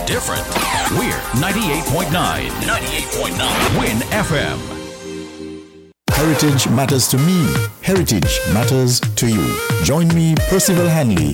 different. We're 98.9. 98.9. Win FM. Heritage matters to me. Heritage matters to you. Join me, Percival Hanley,